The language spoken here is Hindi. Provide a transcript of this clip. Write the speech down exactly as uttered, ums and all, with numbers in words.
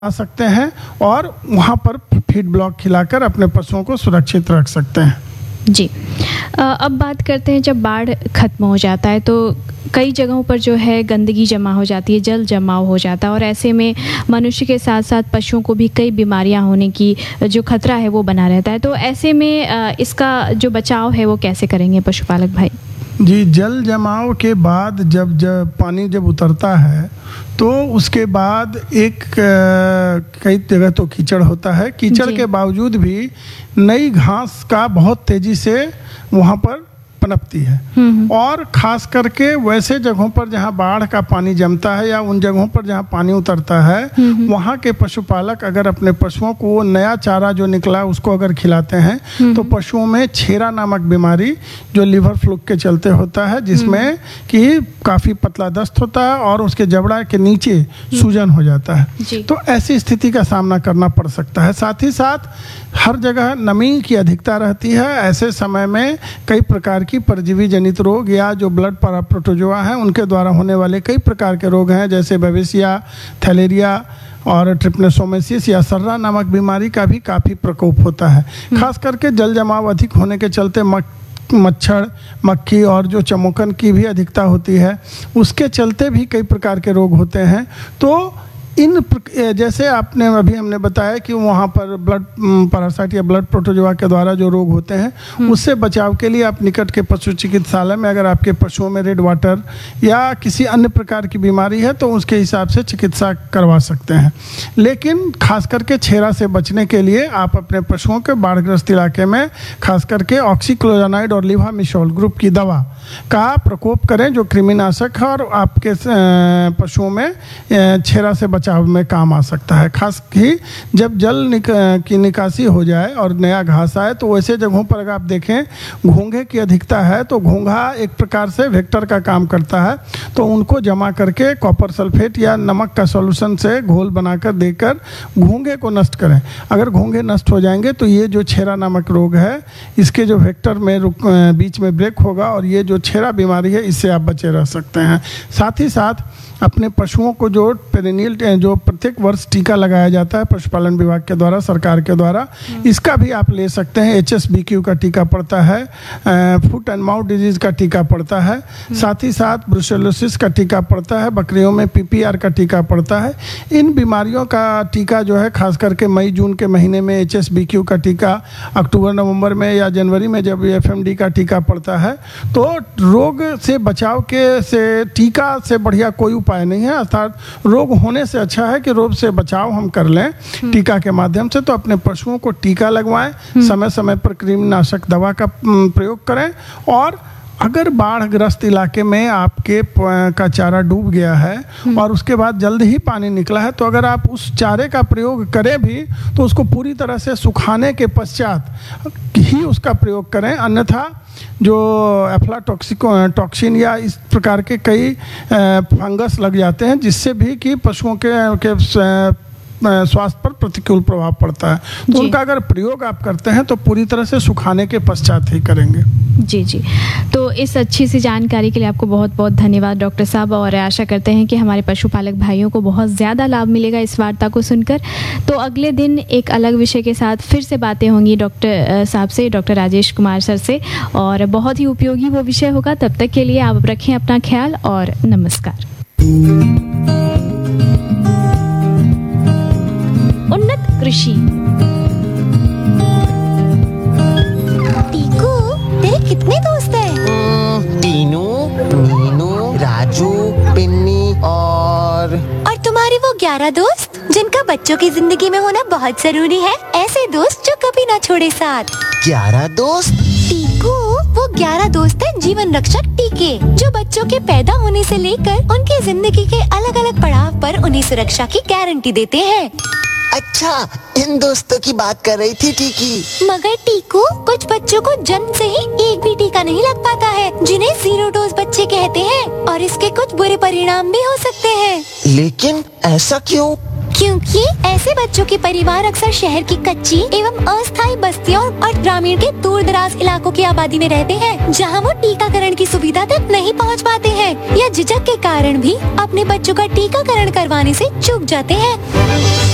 आ सकते हैं और वहाँ पर फीड ब्लॉक खिलाकर अपने पशुओं को सुरक्षित रख सकते हैं। जी, अब बात करते हैं, जब बाढ़ खत्म हो जाता है तो कई जगहों पर जो है गंदगी जमा हो जाती है, जल जमाव हो जाता है और ऐसे में मनुष्य के साथ साथ पशुओं को भी कई बीमारियां होने की जो खतरा है वो बना रहता है। तो ऐसे में इसका जो बचाव है वो कैसे करेंगे पशुपालक भाई? जी, जल जमाव के बाद जब जब पानी जब उतरता है तो उसके बाद एक कई जगह तो कीचड़ होता है। कीचड़ के बावजूद भी नई घास का बहुत तेजी से वहाँ पर पनपती है और ख़ास करके वैसे जगहों पर जहाँ बाढ़ का पानी जमता है या उन जगहों पर जहाँ पानी उतरता है, वहाँ के पशुपालक अगर अपने पशुओं को नया चारा जो निकला उसको अगर खिलाते हैं तो पशुओं में छेरा नामक बीमारी जो लिवर फ्लूक के चलते होता है, जिसमें कि काफ़ी पतला दस्त होता है और उसके जबड़ा के नीचे सूजन हो जाता है। तो ऐसी स्थिति का सामना करना पड़ सकता है। साथ ही साथ हर जगह नमी की अधिकता रहती है। ऐसे समय में कई प्रकार की परजीवी जनित रोग या जो ब्लड प्रोटोजोआ हैं उनके द्वारा होने वाले कई प्रकार के रोग हैं, जैसे बेविसिया, थैलेरिया और ट्रिपनोसोमियासिस या सर्रा नामक बीमारी का भी काफ़ी प्रकोप होता है। खास करके जल जमाव अधिक होने के चलते मच्छर, मक्खी और जो चमोकन की भी अधिकता होती है, उसके चलते भी कई प्रकार के रोग होते हैं। तो इन जैसे आपने अभी हमने बताया कि वहाँ पर ब्लड पैरासाइट या ब्लड प्रोटोजोआ के द्वारा जो रोग होते हैं उससे बचाव के लिए आप निकट के पशु चिकित्सालय में अगर आपके पशुओं में रेड वाटर या किसी अन्य प्रकार की बीमारी है तो उसके हिसाब से चिकित्सा करवा सकते हैं। लेकिन खास करके छेरा से बचने के लिए आप अपने पशुओं के बाढ़ग्रस्त इलाके में खास करके ऑक्सीक्लोरानाइड और लिवामिशॉल ग्रुप की दवा का प्रकोप करें, जो कृमिनाशक है और आपके पशुओं में छेरा से बचाव में काम आ सकता है। खास कि जब जल निक, की निकासी हो जाए और नया घास आए तो वैसे जगहों पर अगर आप देखें घोंघे की अधिकता है तो घोंघा एक प्रकार से वेक्टर का काम करता है, तो उनको जमा करके कॉपर सल्फेट या नमक का सॉल्यूशन से घोल बनाकर देकर घोंघे को नष्ट करें। अगर घोंघे नष्ट हो जाएंगे तो ये जो छेरा नामक रोग है इसके जो वेक्टर में रुक बीच में ब्रेक होगा और ये जो छेरा बीमारी है इससे आप बचे रह सकते हैं। साथ ही साथ अपने पशुओं को जो पेरिनियल जो प्रत्येक वर्ष टीका लगाया जाता है पशुपालन विभाग के द्वारा, सरकार के द्वारा, इसका भी आप ले सकते हैं। एच एस बी क्यू का टीका पड़ता है, फुट एंड माउथ डिजीज का टीका पड़ता है, साथ ही साथ ब्रुसेलोसिस का टीका पड़ता है, बकरियों में पी पी आर का टीका पड़ता है। इन बीमारियों का टीका जो है खास करके मई जून के महीने में एच एस बी क्यू का टीका, अक्टूबर नवंबर में या जनवरी में जब एफ एम डी का टीका पड़ता है। तो रोग से बचाव के से टीका से बढ़िया कोई उपाय नहीं है, अर्थात रोग होने से अच्छा है कि रोग से बचाव हम कर लें टीका के माध्यम से। तो अपने पशुओं को टीका लगवाएं, समय समय पर कृमिनाशक दवा का प्रयोग करें और अगर बाढ़ग्रस्त इलाके में आपके का चारा डूब गया है और उसके बाद जल्द ही पानी निकला है तो अगर आप उस चारे का प्रयोग करें भी तो उसको पूरी तरह से सुखाने के पश्चात ही उसका प्रयोग करें, अन्यथा जो एफ्लाटॉक्सिको टॉक्सिन या इस प्रकार के कई फंगस लग जाते हैं जिससे भी कि पशुओं के, के स्वास्थ्य पर प्रतिकूल प्रभाव पड़ता है। तो उनका अगर प्रयोग आप करते हैं तो पूरी तरह से सुखाने के पश्चात ही करेंगे। जी जी, तो इस अच्छी सी जानकारी के लिए आपको बहुत बहुत धन्यवाद डॉक्टर साहब, और आशा करते हैं कि हमारे पशुपालक भाइयों को बहुत ज़्यादा लाभ मिलेगा इस वार्ता को सुनकर। तो अगले दिन एक अलग विषय के साथ फिर से बातें होंगी डॉक्टर साहब से, डॉक्टर राजेश कुमार सर से, और बहुत ही उपयोगी वो विषय होगा। तब तक के लिए आप रखें अपना ख्याल और नमस्कार। उन्नत कृषि। टीकू, तेरे कितने दोस्त हैं? टीनू, मीनू, राजू, पिन्नी और और तुम्हारे वो ग्यारह दोस्त जिनका बच्चों की जिंदगी में होना बहुत जरूरी है, ऐसे दोस्त जो कभी ना छोड़े साथ। ग्यारह दोस्त? टीकू, वो ग्यारह दोस्त हैं जीवन रक्षक टीके, जो बच्चों के पैदा होने से लेकर उनकी जिंदगी के अलग अलग पड़ाव पर उन्हें सुरक्षा की गारंटी देते हैं। अच्छा, इन दोस्तों की बात कर रही थी टीकी। मगर टीकू, कुछ बच्चों को जन्म से ही एक भी टीका नहीं लग पाता है, जिन्हें जीरो डोज बच्चे कहते हैं, और इसके कुछ बुरे परिणाम भी हो सकते हैं। लेकिन ऐसा क्यों? क्योंकि ऐसे बच्चों के परिवार अक्सर शहर की कच्ची एवं अस्थायी बस्तियों और ग्रामीण के दूर दराज इलाकों की आबादी में रहते हैं, जहां वो टीकाकरण की सुविधा तक नहीं पहुंच पाते हैं या झिझक के कारण भी अपने बच्चों का टीकाकरण करवाने से चूक जाते हैं।